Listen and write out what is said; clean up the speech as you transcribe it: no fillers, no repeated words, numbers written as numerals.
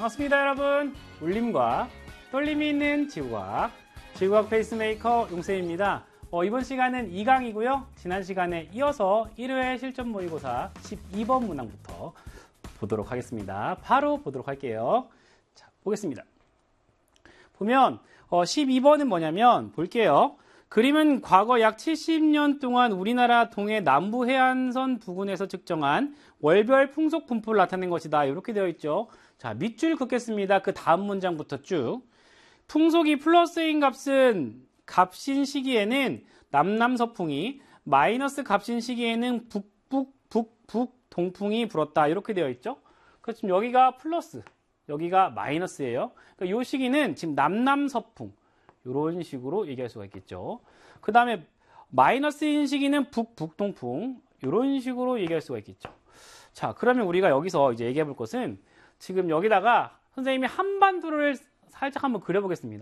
반갑습니다, 여러분. 울림과 떨림이 있는 지구과학, 지구과학 페이스메이커 용쌤입니다. 이번 시간은 2강이고요. 지난 시간에 이어서 1회 실전 모의고사 12번 문항부터 보도록 하겠습니다. 바로 보도록 할게요. 자, 보겠습니다. 보면 12번은 뭐냐면 볼게요. 그림은 과거 약 70년 동안 우리나라 동해 남부 해안선 부근에서 측정한 월별 풍속 분포를 나타낸 것이다. 이렇게 되어 있죠. 자, 밑줄 긋겠습니다. 그 다음 문장부터 쭉. 풍속이 플러스인 값인 시기에는 남남서풍이, 마이너스 값인 시기에는 북북 동풍이 불었다. 이렇게 되어 있죠. 그래서 지금 여기가 플러스, 여기가 마이너스예요. 그러니까 이 시기는 지금 남남서풍. 이런 식으로 얘기할 수가 있겠죠. 그 다음에 마이너스인 시기는 북동풍. 이런 식으로 얘기할 수가 있겠죠. 자, 그러면 우리가 여기서 이제 얘기해 볼 것은 지금 여기다가 선생님이 한반도를 살짝 한번 그려보겠습니다.